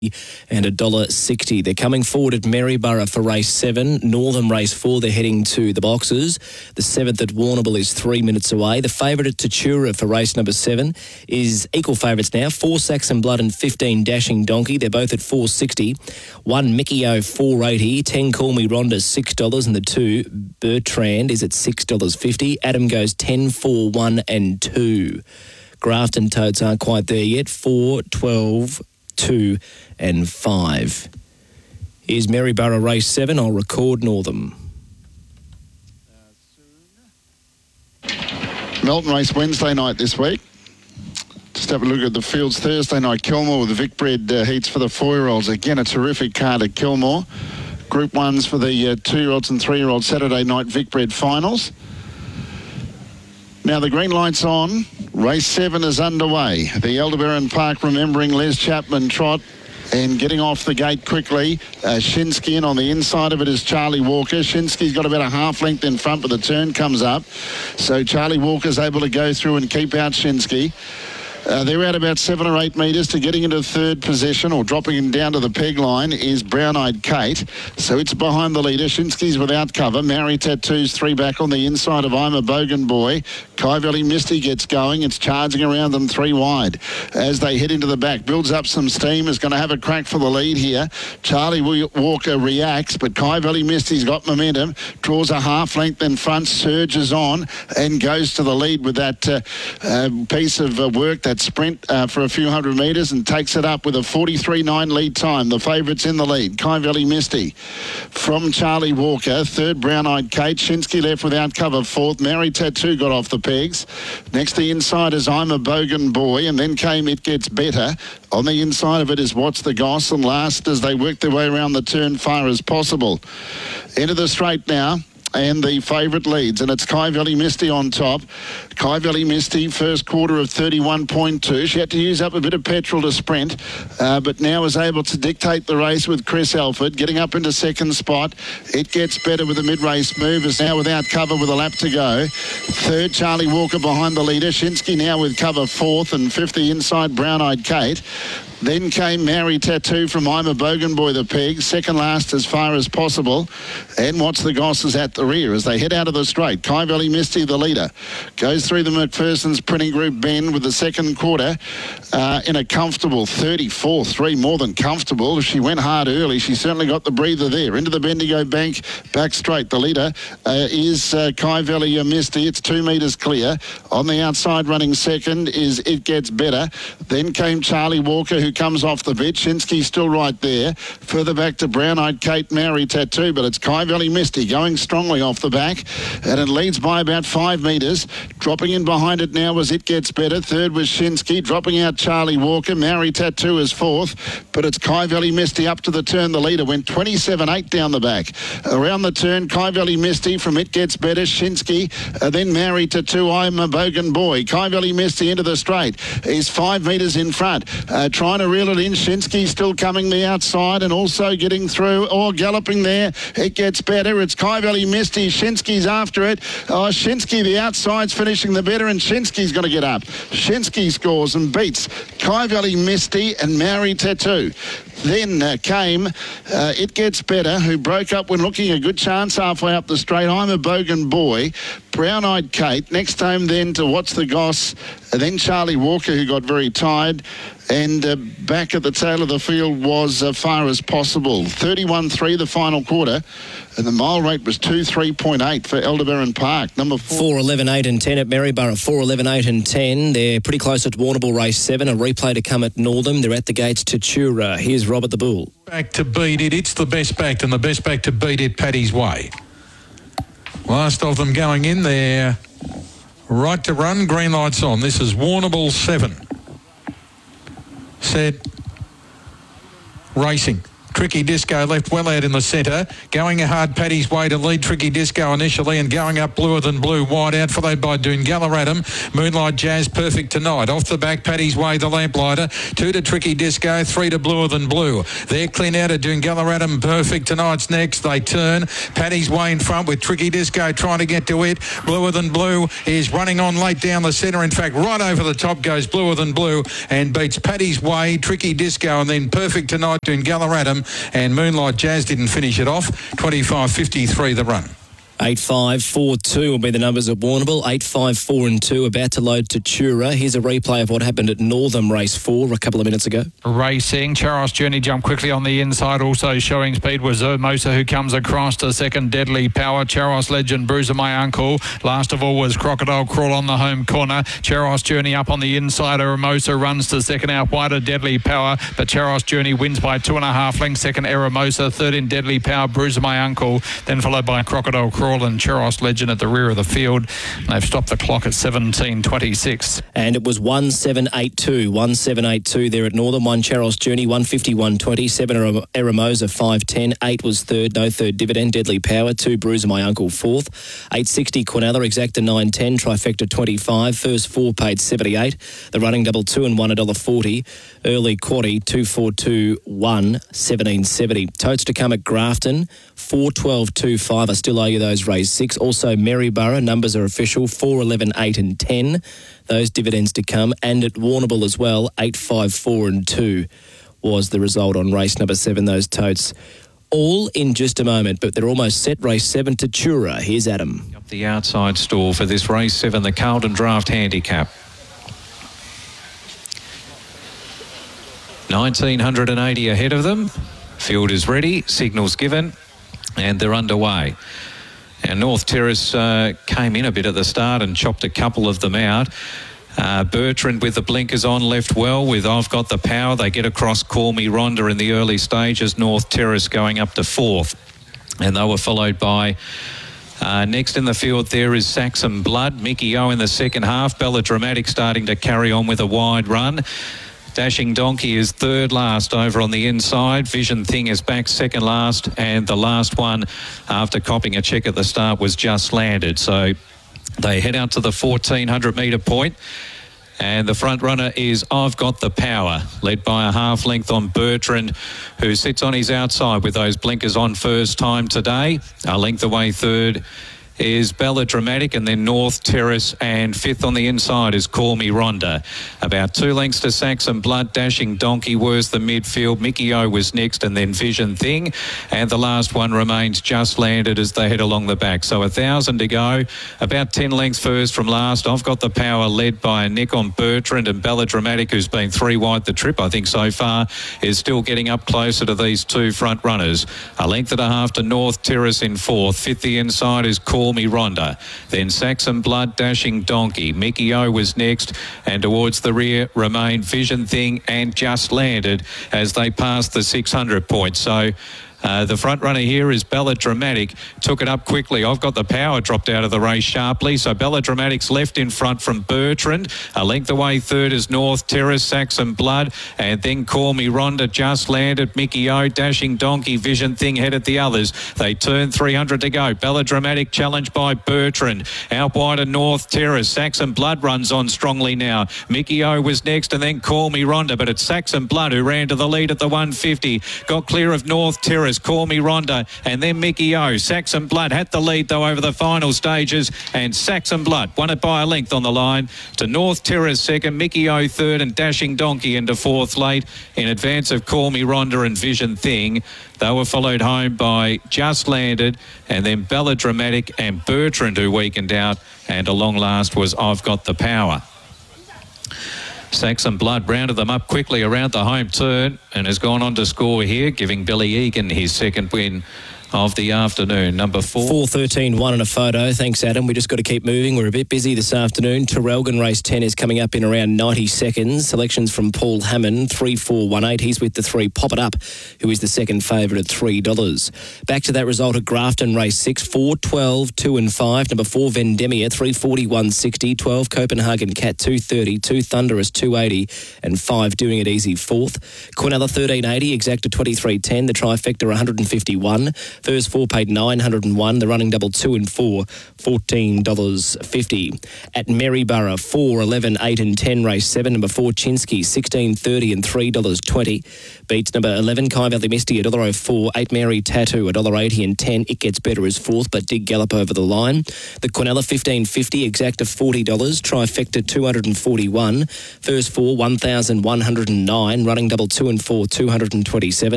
and $1.60. They're coming forward at Maryborough for race 7. Northam race 4, they're heading to the boxes. The 7th at Warrnambool is 3 minutes away. The favourite at Tatura for race number 7 is equal favourites now. 4 Saxon Blood and 15 Dashing Donkey. They're both at $4.60. 1 Mickey O $4.80. 10 Call Me Rhonda $6, and the 2 Bertrand is at $6.50. Adam goes 10, 4, 1 and 2. Grafton totes aren't quite there yet. 4, 12, 2 and 5. Here's Maryborough race 7. I'll record Northam. Melton race Wednesday night this week. Just have a look at the fields. Thursday night, Kilmore with the Vicbred heats for the 4-year-olds. Again, a terrific card at Kilmore. Group 1s for the 2-year-olds and 3-year-olds. Saturday night Vicbred finals. Now the green light's on. Race 7 is underway. The Aldebaran Park remembering Les Chapman trot and getting off the gate quickly. Shinsky, and on the inside of it is Charlie Walker. Shinsky's got about a half length in front, but the turn comes up. So Charlie Walker's able to go through and keep out Shinsky. They're at about 7 or 8 metres to getting into third position, or dropping down to the peg line, is Brown Eyed Kate. So it's behind the leader. Shinsky's without cover. Maori Tattoos 3 back on the inside of I'm a Bogan Boy. Kai Valley Misty gets going. It's charging around them 3 wide. As they head into the back, builds up some steam, is going to have a crack for the lead here. Charlie Walker reacts, but Kai Valley Misty's got momentum. Draws a half length in front, surges on and goes to the lead with that piece of work, that sprint for a few hundred metres, and takes it up with a 43.9 lead time. The favourites in the lead. Kai Valley Misty from Charlie Walker. Third, Brown Eyed Kate. Shinsky left without cover. Fourth, Mary Tattoo got off the pegs. Next, the inside is I'm a Bogan Boy, and then came It Gets Better. On the inside of it is What's the Goss, and last as they work their way around the turn far as possible. Into the straight now. And the favourite leads, and it's Kai Valley Misty on top. Kai Valley Misty, first quarter of 31.2. She had to use up a bit of petrol to sprint, but now is able to dictate the race with Chris Alford, getting up into second spot. It Gets Better with a mid-race move, is now without cover with a lap to go. Third, Charlie Walker behind the leader. Shinsky now with cover fourth, and fifth, the inside Brown Eyed Kate. Then came Mary Tattoo from I'm a Bogan Boy, the peg. Second last as far as possible. And What's the Goss is at the rear as they head out of the straight. Kai Valley Misty, the leader, goes through the McPherson's Printing Group bend with the second quarter in a comfortable 34.3, more than comfortable. If she went hard early, she certainly got the breather there. Into the Bendigo Bank, back straight. The leader is Kai Valley Misty. It's 2 metres clear. On the outside running second is It Gets Better. Then came Charlie Walker, who comes off the bit. Shinsky's still right there. Further back to Brown Eyed Kate, Mary Tattoo, but it's Kai Valley Misty going strongly off the back, and it leads by about 5 metres. Dropping in behind it now was It Gets Better. Third was Shinsky. Dropping out Charlie Walker. Mary Tattoo is fourth, but it's Kai Valley Misty up to the turn. The leader went 27.8 down the back. Around the turn, Kai Valley Misty from It Gets Better. Shinsky, then Mary Tattoo, I'm a Bogan Boy. Kai Valley Misty into the straight. He's 5 metres in front. Trying to reel it in. Shinsky still coming the outside and also getting through, or galloping there. It Gets Better. It's Kai Valley Misty. Shinsky's after it. Shinsky, the outside's finishing the better, and Shinsky's going to get up. Shinsky scores and beats Kai Valley Misty and Mary Tattoo. Then came It Gets Better, who broke up when looking a good chance halfway up the straight. I'm a Bogan Boy. Brown Eyed Kate. Next home then to What's the Goss. Then Charlie Walker, who got very tired. And back at the tail of the field was Far as Possible. 31.3 the final quarter. And the mile rate was 2.3.8 for Aldebaran Park. Number 4. 4.11, 8 and 10 at Maryborough. 4.11, 8 and 10. They're pretty close at Warrnambool race 7. A replay to come at Northam. They're at the gates to Tatura. Here's Robert the Bull. Back to Beat It. It's the best backed, and the best back to Beat It, Paddy's Way. Last of them going in there. Right to run. Green lights on. This is Warrnambool 7. Set. Racing. Tricky Disco left well out in the centre. Going hard Paddy's Way to lead Tricky Disco initially, and going up Bluer Than Blue wide out, followed by Doongalla Adam. Moonlight Jazz Perfect Tonight. Off the back, Paddy's Way, the Lamplighter. 2 to Tricky Disco, 3 to Bluer Than Blue. They're clean out of Doongalla Adam. Perfect Tonight's next. They turn. Paddy's Way in front with Tricky Disco trying to get to it. Bluer Than Blue is running on late down the centre. In fact, right over the top goes Bluer Than Blue and beats Paddy's Way, Tricky Disco, and then Perfect Tonight doing Doongalla Adam, and Moonlight Jazz didn't finish it off. 25.53 the run. 8-5-4-2 will be the numbers at Warrnambool. 8-5-4-2 about to load to Tura. Here's a replay of what happened at Northam Race 4 a couple of minutes ago. Racing. Charos Journey jumped quickly on the inside. Also showing speed was Hermosa, who comes across to second. Deadly Power. Charos Legend, Bruiser My Uncle. Last of all was Crocodile Crawl on the home corner. Charos Journey up on the inside. Hermosa runs to second out wider. Deadly Power. But Charos Journey wins by 2.5 lengths. Second, Hermosa. Third in Deadly Power, Bruiser My Uncle. Then followed by Crocodile Crawl and Charos Legend at the rear of the field. They've stopped the clock at 17.26. And it was 1-7-8-2. 1-7-8-2 there at Northern. 1 Charos Journey, 151.20. 7 Hermosa, 5.10. 8 was third, no third dividend. Deadly Power, 2 Bruiser My Uncle, fourth. 8.60 Quinella, Exacta 9.10. Trifecta 25. First 4 paid 78. The running double 2 and 1 $1.40. Early Quaddy 2-4-2-1 17.70. Totes to come at Grafton 4-12-2-5. I still owe you those raised 6. Also Maryborough, numbers are official 4, 11, 8 and 10. Those dividends to come. And at Warrnambool as well 8, 5, 4 and 2 was the result on race number 7. Those totes all in just a moment, but they're almost set. Race 7 to Tura. Here's Adam. Up the outside stall for this race 7, the Carlton Draft Handicap. 1980 ahead of them. Field is ready, signals given, and they're underway. And North Terrace came in a bit at the start and chopped a couple of them out. Bertrand with the blinkers on left well with I've Got the Power. They get across Call Me Rhonda in the early stages. North Terrace going up to 4th. And they were followed by... next in the field there is Saxon Blood. Mickey O in the second half. Bella Dramatic starting to carry on with a wide run. Dashing Donkey is third last over on the inside. Vision Thing is back second last. And the last one, after copping a check at the start, was Just Landed. So they head out to the 1,400 metre point. And the front runner is I've Got the Power, led by a half length on Bertrand, who sits on his outside with those blinkers on first time today. A length away third is Bella Dramatic, and then North Terrace, and 5th on the inside is Call Me Rhonda. About 2 lengths to Saxon Blood. Dashing Donkey was the midfield. Mickey O was next, and then Vision Thing. And the last one remains Just Landed as they head along the back. So 1,000 to go. About 10 lengths first from last. I've Got the Power, led by a neck on Bertrand, and Bella Dramatic, who's been 3 wide the trip, I think, so far, is still getting up closer to these 2 front runners. A length and a half to North Terrace in 4th. 5th the inside is Call Me Rhonda. Then Saxon Blood, Dashing Donkey. Mickey O was next, and towards the rear remain Vision Thing and Just Landed as they pass the 600 points. So the front runner here is Bella Dramatic. Took it up quickly. I've Got the Power dropped out of the race sharply. So Bella Dramatic's left in front from Bertrand. A length away third is North Terrace, Saxon Blood. And then Call Me Rhonda, Just Landed, Mickey O, Dashing Donkey, Vision Thing headed the others. They turn 300 to go. Bella Dramatic challenged by Bertrand. Out wider North Terrace. Saxon Blood runs on strongly now. Mickey O was next, and then Call Me Rhonda. But it's Saxon Blood who ran to the lead at the 150. Got clear of North Terrace. Call Me Rhonda, and then Mickey O. Saxon Blood had the lead though over the final stages, and Saxon Blood won it by a length on the line to North Terrace second, Mickey O third, and Dashing Donkey into 4th late in advance of Call Me Rhonda and Vision Thing. They were followed home by Just Landed, and then Bella Dramatic and Bertrand, who weakened out, and a long last was I've Got the Power. Saxon Blood rounded them up quickly around the home turn and has gone on to score here, giving Billy Egan his second win of the afternoon. Number 4. 4:13, 1 and a photo. Thanks, Adam. We just got to keep moving. We're a bit busy this afternoon. Terrelgan race 10 is coming up in around 90 seconds. Selections from Paul Hammond, 3-4-1-8. He's with the 3 Pop It Up, who is the second favourite at $3. Back to that result at Grafton race 6, 4, 12, 2 and 5. Number 4 Vendemia, 341.60. 12 Copenhagen Cat, 230. 2 Thunderous, 280. And 5 Doing It Easy, 4th. Quinella, 1380. Exacta, 23.10. The trifecta, 151. First 4 paid 901. The running double 2 and 4, $14.50. At Maryborough, 4, 11, 8 and 10 race 7. Number 4 Chinsky, 16.30 and $3.20. Beats number 11 Kai Valley Misty, $1.04. 8 Mary Tattoo, $1.80 and 10. It Gets Better as 4th, but did gallop over the line. The Quinella, 15.50. Exacta, $40. Trifecta, 241. First 4, 1,109. Running double 2 and 4, $227.